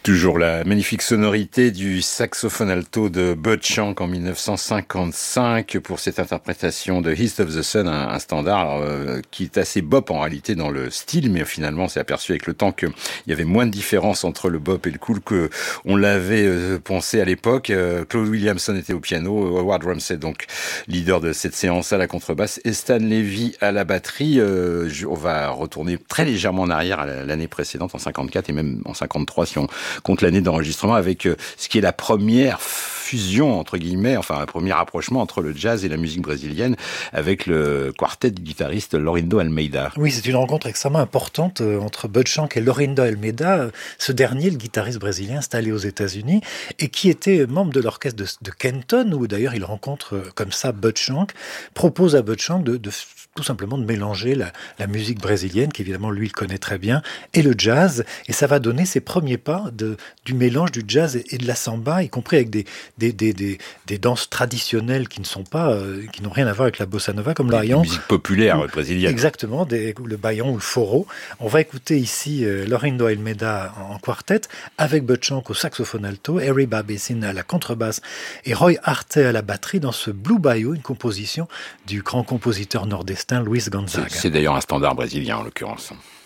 Toujours la magnifique sonorité du saxophone alto de Bud Shank en 1955 pour cette interprétation de East of the Sun, un standard qui est assez bop en réalité dans le style, mais finalement on s'est aperçu avec le temps qu'il y avait moins de différence entre le bop et le cool que on l'avait pensé à l'époque. Claude Williamson était au piano, Howard Ramsey donc leader de cette séance à la contrebasse et Stan Levy à la batterie. On va retourner très légèrement en arrière à l'année précédente en 54 et même en 53 si on compte l'année d'enregistrement avec ce qui est la première fusion, entre guillemets, enfin un premier rapprochement entre le jazz et la musique brésilienne avec le quartet du guitariste Laurindo Almeida. Oui, c'est une rencontre extrêmement importante entre Bud Shank et Laurindo Almeida. Ce dernier, le guitariste brésilien installé aux États-Unis et qui était membre de l'orchestre de Kenton, où d'ailleurs il rencontre comme ça Bud Shank, propose à Bud Shank de tout simplement de mélanger la musique brésilienne, qu'évidemment lui il connaît très bien, et le jazz, et ça va donner ses premiers pas du mélange du jazz et de la samba, y compris avec des danses traditionnelles qui n'ont rien à voir avec la bossa nova, comme le baião. Musique populaire brésilienne. Exactement, le baião ou le forró. On va écouter ici Laurindo Almeida en quartet, avec Bud Shank au saxophone alto, Harry Barbecin à la contrebasse et Roy Arte à la batterie dans ce Blue Bayou, une composition du grand compositeur nordestin Luis Gonzaga. C'est d'ailleurs un standard brésilien en l'occurrence.